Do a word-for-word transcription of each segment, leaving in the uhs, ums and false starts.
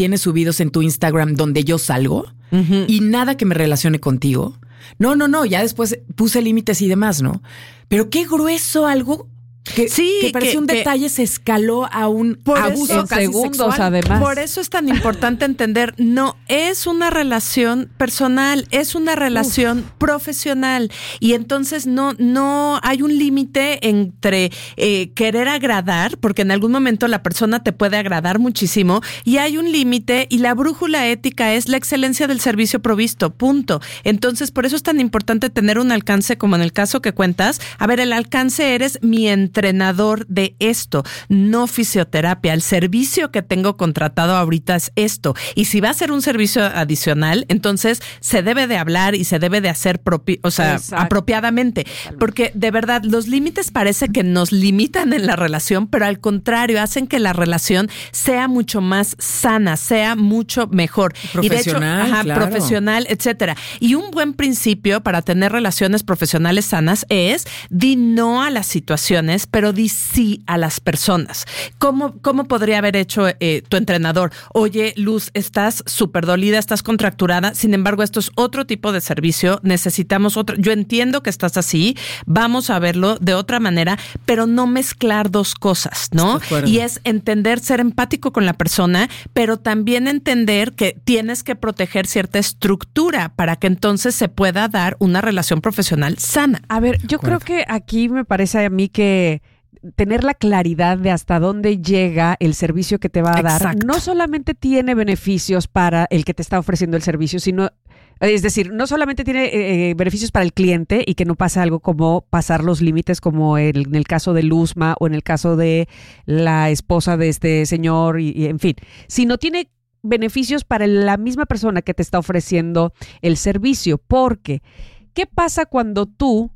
tienes subidos en tu Instagram donde yo salgo uh-huh. y nada que me relacione contigo. No, no, no, ya después puse límites y demás, ¿no? Pero qué grueso algo que, sí, que parecía que, un detalle que, se escaló a un abuso en casi segundos sexual. Además. Por eso es tan importante entender, no es una relación personal, es una relación Uf. profesional. Y entonces no, no hay un límite entre eh, querer agradar, porque en algún momento la persona te puede agradar muchísimo, y hay un límite, y la brújula ética es la excelencia del servicio provisto, punto. Entonces, por eso es tan importante tener un alcance, como en el caso que cuentas. A ver, el alcance eres mi entrenador de esto, no fisioterapia. El servicio que tengo contratado ahorita es esto. Y si va a ser un servicio adicional, entonces se debe de hablar y se debe de hacer propi- o sea, apropiadamente. Porque de verdad, los límites parece que nos limitan en la relación, pero al contrario, hacen que la relación sea mucho más sana, sea mucho mejor. Profesional, y de hecho, ajá, claro. profesional, etcétera. Y un buen principio para tener relaciones profesionales sanas es di no a las situaciones, pero di sí a las personas. ¿Cómo, cómo podría haber hecho eh, tu entrenador? Oye, Luz, estás súper dolida, estás contracturada, sin embargo, esto es otro tipo de servicio, necesitamos otro. Yo entiendo que estás así, vamos a verlo de otra manera, pero no mezclar dos cosas, ¿no? Y es entender, ser empático con la persona, pero también entender que tienes que proteger cierta estructura para que entonces se pueda dar una relación profesional sana. A ver, yo creo que aquí me parece a mí que tener la claridad de hasta dónde llega el servicio que te va a Exacto. dar, no solamente tiene beneficios para el que te está ofreciendo el servicio, sino, es decir, no solamente tiene eh, beneficios para el cliente y que no pase algo como pasar los límites, como el, en el caso de Luzma o en el caso de la esposa de este señor, y, y en fin, sino tiene beneficios para la misma persona que te está ofreciendo el servicio, porque ¿qué pasa cuando tú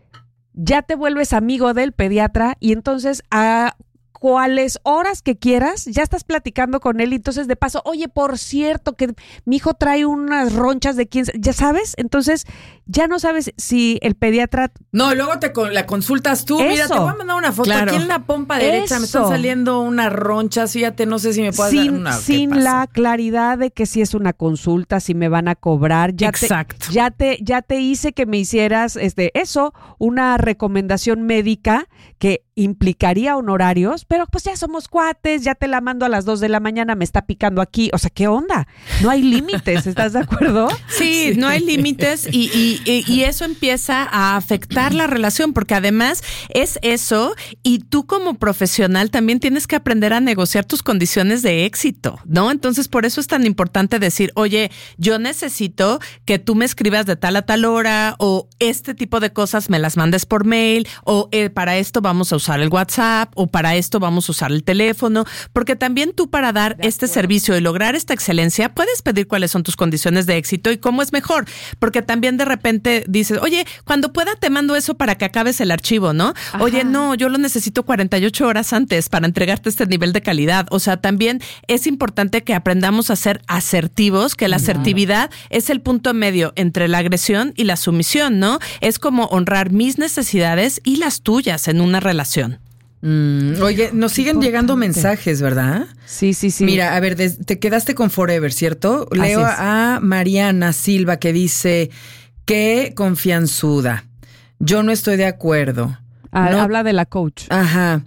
ya te vuelves amigo del pediatra y entonces a cuáles horas que quieras ya estás platicando con él y entonces de paso, oye, por cierto que mi hijo trae unas ronchas de quién, ya sabes? Entonces ya no sabes si el pediatra... No, luego te la consultas tú. Eso. Mira, te voy a mandar una foto. Claro. Aquí en la pompa derecha Eso. me están saliendo unas ronchas. Fíjate, no sé si me puedes sin, dar una. sin la claridad de que si es una consulta, si me van a cobrar. Ya Exacto. Te, ya te, ya te hice que me hicieras este, eso, una recomendación médica que implicaría honorarios, pero pues ya somos cuates, ya te la mando a las dos de la mañana, me está picando aquí. O sea, ¿qué onda? No hay límites, ¿estás de acuerdo? Sí, sí. No hay límites y, y, y, y eso empieza a afectar la relación, porque además es eso, y tú como profesional también tienes que aprender a negociar tus condiciones de éxito, ¿no? Entonces, por eso es tan importante decir, oye, yo necesito que tú me escribas de tal a tal hora, o este tipo de cosas me las mandes por mail, o eh, para esto vamos a usar el WhatsApp, o para esto vamos a usar el teléfono, porque también tú para dar este servicio y lograr esta excelencia puedes pedir cuáles son tus condiciones de éxito y cómo es mejor, porque también de repente dices, oye, cuando pueda te mando eso para que acabes el archivo, ¿no? Ajá. Oye, no, yo lo necesito cuarenta y ocho horas antes para entregarte este nivel de calidad. O sea, también es importante que aprendamos a ser asertivos, que la asertividad es el punto medio entre la agresión y la sumisión, ¿no? Es como honrar mis necesidades y las tuyas en una relación. Mm, oye, nos siguen Importante. llegando mensajes, ¿verdad? Sí, sí, sí. Mira, a ver, de, te quedaste con Forever, ¿cierto? Leo a Mariana Silva que dice, qué confianzuda. Yo no estoy de acuerdo. Ah, no, habla de la coach. Ajá.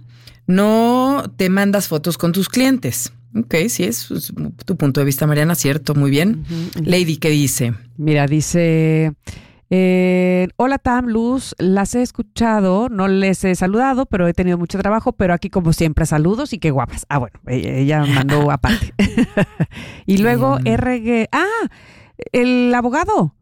No te mandas fotos con tus clientes. Ok, sí, es, es tu punto de vista, Mariana, cierto, muy bien. Uh-huh, uh-huh. Lady, ¿qué dice? Mira, dice... Eh, hola Tam, Luz, las he escuchado, no les he saludado, pero he tenido mucho trabajo, pero aquí como siempre saludos y qué guapas. Ah, bueno, ella, ella mandó aparte. Y luego R G, ah, el abogado,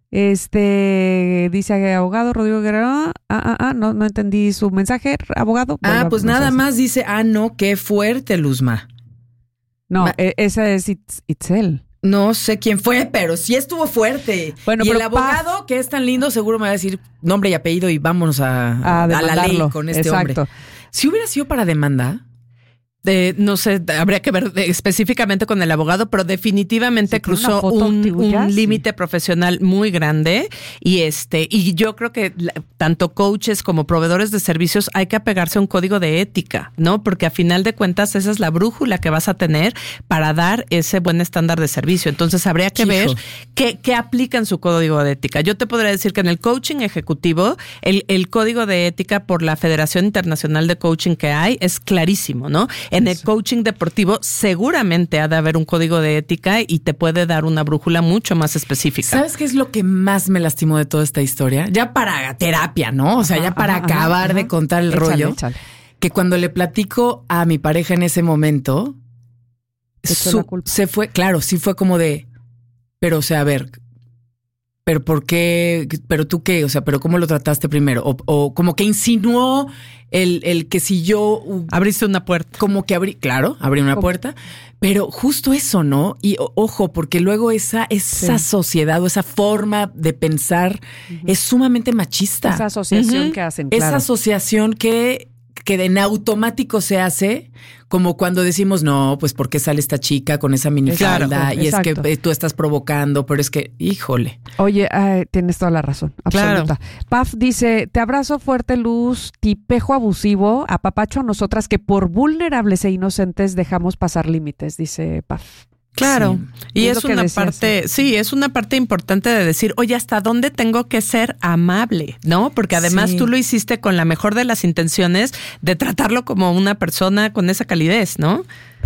este, dice abogado Rodrigo Guerrero, ah, ah, ah, no, no entendí su mensaje, abogado. Ah, pues nada más dice, ah, no, qué fuerte, Luzma. No, Ma- esa es Itz- Itzel. No sé quién fue, pero sí estuvo fuerte. Bueno, y pero el abogado, paf. que es tan lindo, seguro me va a decir nombre y apellido y vámonos a, A a la ley demandarlo. con este Exacto. hombre. Si hubiera sido para demanda, De, no sé, habría que ver específicamente con el abogado, pero definitivamente sí, cruzó un, un límite sí. profesional muy grande y este y yo creo que la, tanto coaches como proveedores de servicios hay que apegarse a un código de ética, ¿no? Porque a final de cuentas esa es la brújula que vas a tener para dar ese buen estándar de servicio. Entonces habría que Hijo. ver qué, qué aplica en su código de ética. Yo te podría decir que en el coaching ejecutivo, el, el código de ética por la Federación Internacional de Coaching que hay es clarísimo, ¿no? En el coaching deportivo seguramente ha de haber un código de ética y te puede dar una brújula mucho más específica. ¿Sabes qué es lo que más me lastimó de toda esta historia? Ya para terapia, ¿no? O sea, ajá, ya para ajá, acabar ajá, de contar el échale, rollo. Échale. Que cuando le platico a mi pareja en ese momento, su, se fue, claro, sí fue como de, pero o sea, a ver, pero ¿por qué? ¿Pero tú qué? O sea, ¿pero cómo lo trataste primero? O, o como que insinuó el, el que si yo... Abriste una puerta. Como que abrí, claro, abrí una ¿Cómo? puerta. Pero justo eso, ¿no? Y o, ojo, porque luego esa, esa sí. sociedad o esa forma de pensar uh-huh. es sumamente machista. Esa asociación uh-huh. que hacen, claro. Esa asociación que... que en automático se hace, como cuando decimos, no, pues ¿por qué sale esta chica con esa minifalda? Claro, y exacto. es que eh, tú estás provocando, pero es que, híjole. Oye, eh, tienes toda la razón, absoluta. Claro. Paf dice, te abrazo fuerte, Luz, tipejo abusivo, apapacho a nosotras que por vulnerables e inocentes dejamos pasar límites, dice Paf. Claro, sí. y es, es una decías, parte, sí. sí, es una parte importante de decir, oye, ¿hasta dónde tengo que ser amable? ¿No? Porque además sí. tú lo hiciste con la mejor de las intenciones de tratarlo como una persona con esa calidez, ¿no?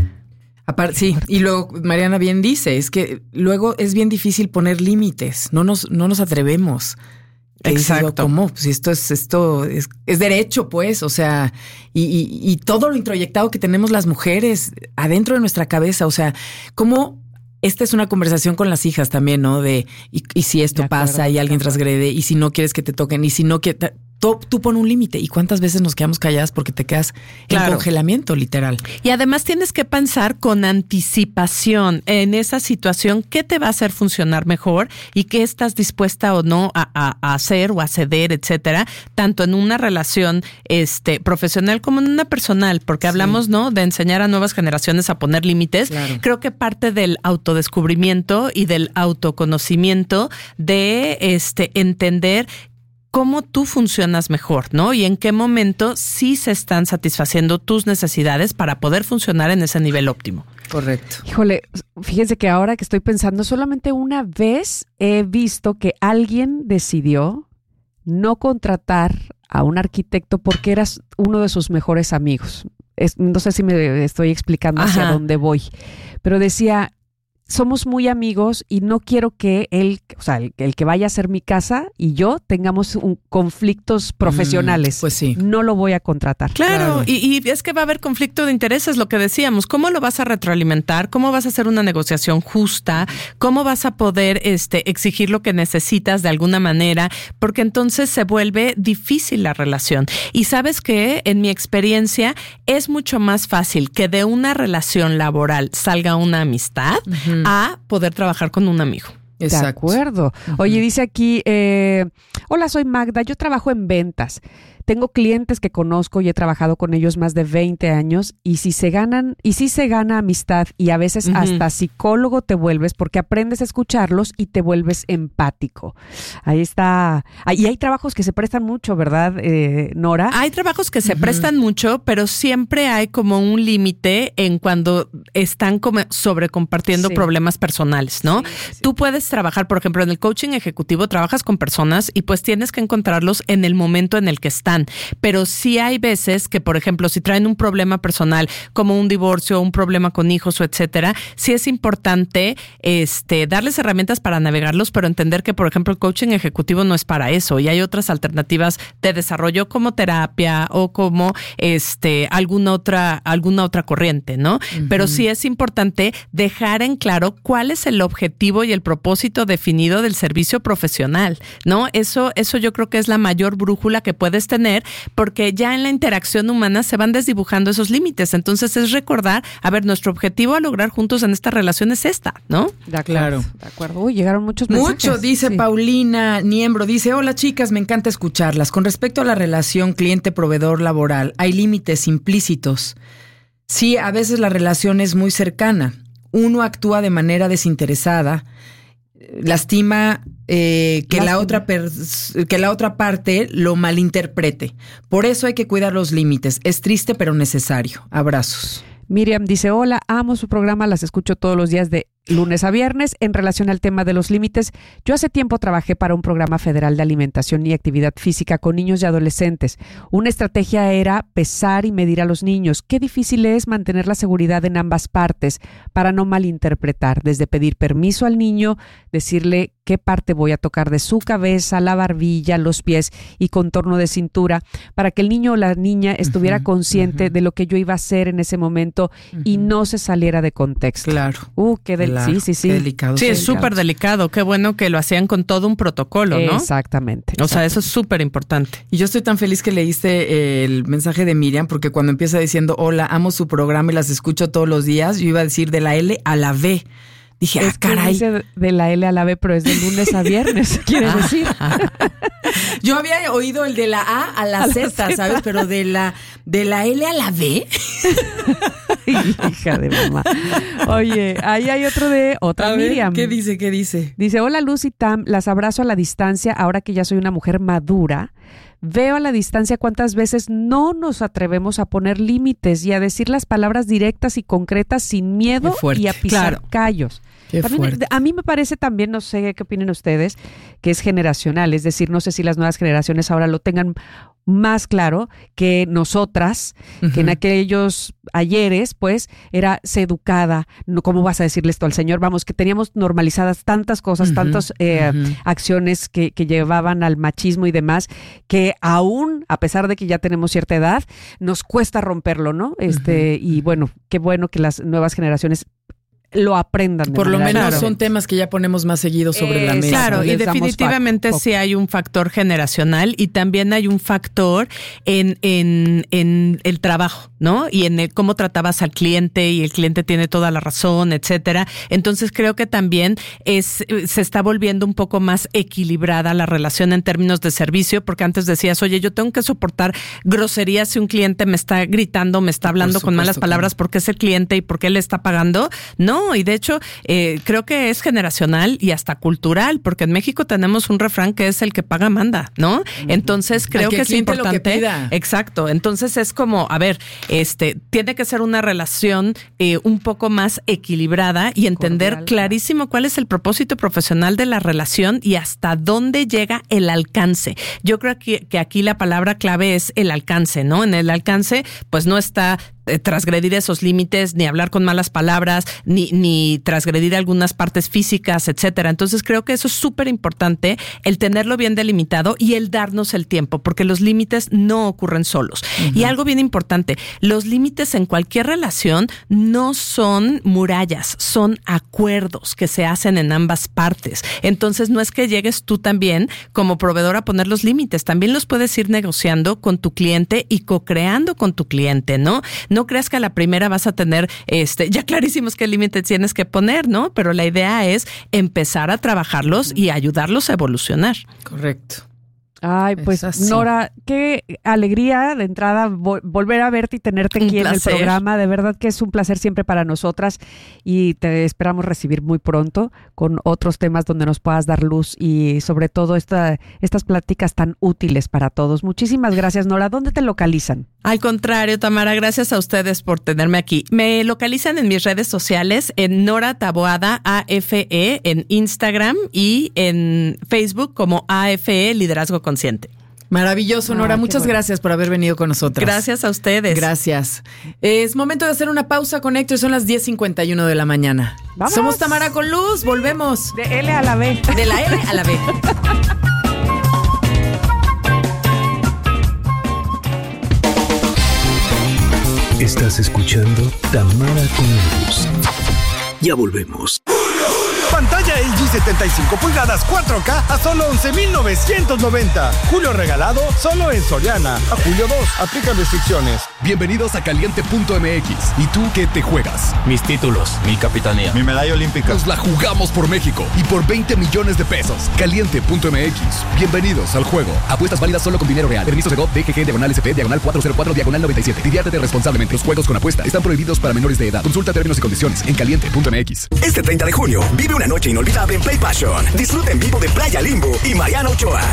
Aparte, sí, y luego Mariana bien dice, es que luego es bien difícil poner límites, no nos, no nos atrevemos. Exacto. Digo, ¿cómo? Pues esto es, esto es, es derecho, pues, o sea, y, y, y todo lo introyectado que tenemos las mujeres adentro de nuestra cabeza, o sea, ¿cómo? Esta es una conversación con las hijas también, ¿no? De, y, y si esto de pasa acuerdo, y alguien transgrede, y si no quieres que te toquen, y si no quieres... Tú, tú pon un límite. ¿Y cuántas veces nos quedamos calladas porque te quedas claro. en congelamiento, literal? Y además tienes que pensar con anticipación en esa situación qué te va a hacer funcionar mejor y qué estás dispuesta o no a, a, a hacer o a ceder, etcétera, tanto en una relación este, profesional como en una personal, porque sí. hablamos, ¿no?, de enseñar a nuevas generaciones a poner límites. Claro. Creo que parte del autodescubrimiento y del autoconocimiento de este entender cómo tú funcionas mejor, ¿no? Y en qué momento sí se están satisfaciendo tus necesidades para poder funcionar en ese nivel óptimo. Correcto. Híjole, fíjense que ahora que estoy pensando, solamente una vez he visto que alguien decidió no contratar a un arquitecto porque eras uno de sus mejores amigos. Es, no sé si me estoy explicando hacia Ajá. dónde voy, pero decía... Somos muy amigos y no quiero que él, o sea, el, el que vaya a ser mi casa y yo tengamos un, conflictos profesionales. Mm, pues sí. No lo voy a contratar. Claro, claro. Y, y es que va a haber conflicto de intereses, lo que decíamos. ¿Cómo lo vas a retroalimentar? ¿Cómo vas a hacer una negociación justa? ¿Cómo vas a poder este, exigir lo que necesitas de alguna manera? Porque entonces se vuelve difícil la relación. Y sabes que en mi experiencia es mucho más fácil que de una relación laboral salga una amistad. Uh-huh. A poder trabajar con un amigo. Exacto. De acuerdo. Uh-huh. Oye, dice aquí, eh, hola, soy Magda, yo trabajo en ventas. Tengo clientes que conozco y he trabajado con ellos más de veinte años y si se ganan, y si se gana amistad y a veces uh-huh. hasta psicólogo te vuelves porque aprendes a escucharlos y te vuelves empático. Ahí está. Y hay trabajos que se prestan mucho, ¿verdad, eh, Nora? Hay trabajos que se uh-huh. prestan mucho, pero siempre hay como un límite en cuando están como sobrecompartiendo sí. problemas personales, ¿no? Sí, sí, sí. Tú puedes trabajar, por ejemplo, en el coaching ejecutivo, trabajas con personas y pues tienes que encontrarlos en el momento en el que están. Pero sí hay veces que, por ejemplo, si traen un problema personal como un divorcio, un problema con hijos o etcétera, sí es importante este, darles herramientas para navegarlos, pero entender que, por ejemplo, el coaching ejecutivo no es para eso y hay otras alternativas de desarrollo como terapia o como este, alguna otra, alguna otra corriente, ¿no? Uh-huh. Pero sí es importante dejar en claro cuál es el objetivo y el propósito definido del servicio profesional, ¿no? Eso, eso yo creo que es la mayor brújula que puedes tener, porque ya en la interacción humana se van desdibujando esos límites. Entonces es recordar, a ver, nuestro objetivo a lograr juntos en esta relación es esta, ¿no? De acuerdo. De acuerdo. Uy, llegaron muchos mensajes. Mucho, dice sí. Paulina Niembro, dice, hola chicas, me encanta escucharlas. Con respecto a la relación cliente-proveedor laboral, hay límites implícitos. Sí, a veces la relación es muy cercana. Uno actúa de manera desinteresada, lastima eh, que, la otra pers- que la otra parte lo malinterprete. Por eso hay que cuidar los límites. Es triste, pero necesario. Abrazos. Miriam dice, hola, amo su programa, las escucho todos los días de lunes a viernes. En relación al tema de los límites, yo hace tiempo trabajé para un programa federal de alimentación y actividad física con niños y adolescentes. Una estrategia era pesar y medir a los niños. Qué difícil es mantener la seguridad en ambas partes para no malinterpretar, desde pedir permiso al niño, decirle qué parte voy a tocar de su cabeza, la barbilla, los pies y contorno de cintura, para que el niño o la niña estuviera uh-huh, consciente uh-huh. de lo que yo iba a hacer en ese momento uh-huh. y no se saliera de contexto. Claro. Uh, qué delicado. Claro, sí, sí, sí. Qué delicado. Sí, es súper delicado. Qué bueno que lo hacían con todo un protocolo, ¿no? Exactamente. O sea, eso es súper importante. Y yo estoy tan feliz que leíste el mensaje de Miriam, porque cuando empieza diciendo, hola, amo su programa y las escucho todos los días, yo iba a decir de la L a la V. Dije, es ah, caray. Dice de la L a la B, pero es de lunes a viernes, quiere decir. Yo había oído el de la A a la, a Z, la Z, ¿sabes? Pero de la, de la L a la B. Hija de mamá. Oye, ahí hay otro de otra a ver, Miriam. ¿Qué dice? ¿Qué dice? Dice, hola Luz y Tam, las abrazo a la distancia ahora que ya soy una mujer madura. Veo a la distancia cuántas veces no nos atrevemos a poner límites y a decir las palabras directas y concretas sin miedo y a pisar claro. callos. También, a mí me parece también, no sé qué opinen ustedes, que es generacional. Es decir, no sé si las nuevas generaciones ahora lo tengan más claro que nosotras, uh-huh. que en aquellos ayeres, pues, era sé educada. No, ¿cómo vas a decirle esto al Señor? Vamos, que teníamos normalizadas tantas cosas, uh-huh. tantas eh, uh-huh. acciones que, que llevaban al machismo y demás, que aún, a pesar de que ya tenemos cierta edad, nos cuesta romperlo, ¿no? Este, uh-huh. Y bueno, qué bueno que las nuevas generaciones lo aprendan. Por lo menos claro. son temas que ya ponemos más seguido sobre eh, la mesa. Claro, y definitivamente sí hay un factor generacional y también hay un factor en, en, en el trabajo, ¿no? Y en el cómo tratabas al cliente y el cliente tiene toda la razón, etcétera. Entonces creo que también es se está volviendo un poco más equilibrada la relación en términos de servicio, porque antes decías, oye, yo tengo que soportar groserías si un cliente me está gritando, me está hablando supuesto, con malas palabras claro. porque es el cliente y porque él está pagando. No, y de hecho eh, creo que es generacional y hasta cultural, porque en México tenemos un refrán que es el que paga manda, ¿no? Entonces creo que, que es importante. Lo que pida. Exacto. Entonces es como, a ver, este tiene que ser una relación eh, un poco más equilibrada y entender cordial, clarísimo cuál es el propósito profesional de la relación y hasta dónde llega el alcance. Yo creo que, que aquí la palabra clave es el alcance, ¿no? En el alcance, pues no está transgredir esos límites, ni hablar con malas palabras, ni, ni transgredir algunas partes físicas, etcétera. Entonces creo que eso es súper importante, el tenerlo bien delimitado y el darnos el tiempo, porque los límites no ocurren solos. Uh-huh. Y algo bien importante, los límites en cualquier relación no son murallas, son acuerdos que se hacen en ambas partes. Entonces no es que llegues tú también como proveedor a poner los límites, también los puedes ir negociando con tu cliente y co-creando con tu cliente, ¿no? No creas que a la primera vas a tener, este, ya clarísimos qué límites tienes que poner, ¿no? Pero la idea es empezar a trabajarlos y ayudarlos a evolucionar. Correcto. Ay, pues Nora, qué alegría de entrada vo- volver a verte y tenerte aquí en el programa. De verdad que es un placer siempre para nosotras y te esperamos recibir muy pronto con otros temas donde nos puedas dar luz y sobre todo esta, estas pláticas tan útiles para todos. Muchísimas gracias, Nora. ¿Dónde te localizan? Al contrario, Tamara, gracias a ustedes por tenerme aquí. Me localizan en mis redes sociales en Nora Taboada A F E en Instagram y en Facebook como A F E Liderazgo Consciente. Maravilloso, Nora. Ah, Muchas bueno. gracias por haber venido con nosotras. Gracias a ustedes. Gracias. Es momento de hacer una pausa con Héctor. Son las diez cincuenta y uno de la mañana. ¡Vamos! Somos Tamara con Luz. Volvemos. De L a la B. De la L a la B. Estás escuchando Tamara con Luz. Ya volvemos. Pantalla L G setenta y cinco pulgadas cuatro K a solo once mil novecientos noventa. Julio regalado solo en Soriana. A julio dos. Aplica restricciones. Bienvenidos a Caliente punto M X. ¿Y tú qué te juegas? Mis títulos, mi capitanía, mi medalla olímpica. Nos la jugamos por México y por veinte millones de pesos. Caliente punto M X. Bienvenidos al juego. Apuestas válidas solo con dinero real. Permiso Segov D G G diagonal S P diagonal cuatrocientos cuatro diagonal noventa y siete. Diviértete responsablemente. Los juegos con apuesta están prohibidos para menores de edad. Consulta términos y condiciones en Caliente punto M X. Este treinta de junio vive una noche inolvidable en Play Passion. Disfruta en vivo de Playa Limbo y Mariano Ochoa.